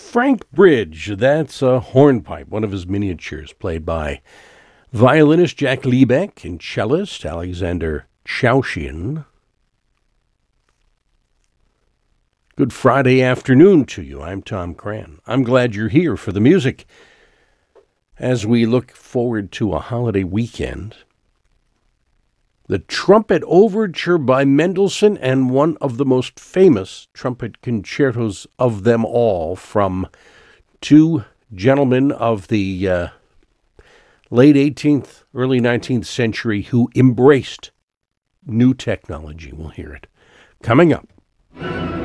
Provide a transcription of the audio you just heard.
Frank Bridge, that's a hornpipe, one of his miniatures, played by violinist Jack Liebeck and cellist Alexander Chaushian. Good Friday afternoon to you. I'm Tom Cran. I'm glad you're here for the music as we look forward to a holiday weekend. The Trumpet Overture by Mendelssohn, and one of the most famous trumpet concertos of them all, from two gentlemen of the late 18th, early 19th century who embraced new technology. We'll hear it coming up.